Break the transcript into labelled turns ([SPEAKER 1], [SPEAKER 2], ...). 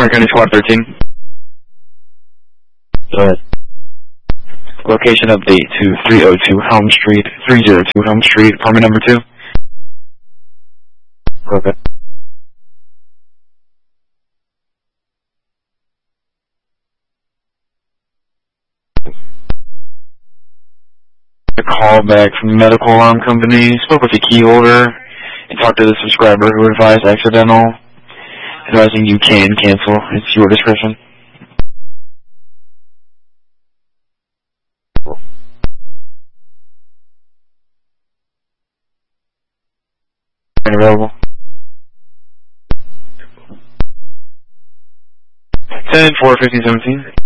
[SPEAKER 1] Orange County Squad 13.
[SPEAKER 2] Go ahead.
[SPEAKER 1] Location update to 302 Helm Street, 302 Helm Street, apartment number 2.
[SPEAKER 2] Okay.
[SPEAKER 1] A call back from the medical alarm company. Spoke with the key holder and talked to the subscriber who advised accidental, advising you can cancel. It's your discretion. Available. 10-4-15-17.